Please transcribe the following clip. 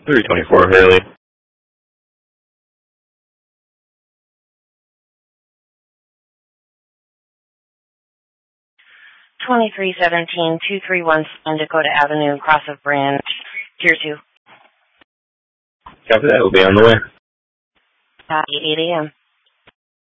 324 Hurley. 2317-231 Dakota Avenue, Cross of Branch, Tier 2. Copy that. We'll be on the way. 8 a.m.